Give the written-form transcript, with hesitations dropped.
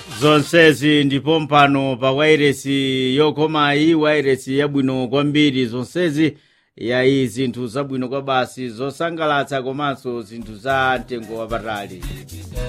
zonsezi ndipo mpano pa wairesi yokomayi wairesi yabwino kwambiri zonsezi yayi zinthu zabwino kwa basi zosangalatsa komanso zinthu za mtengo wapatali